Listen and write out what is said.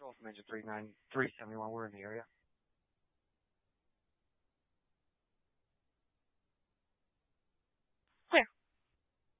Control from Engine 37371. We're in the area.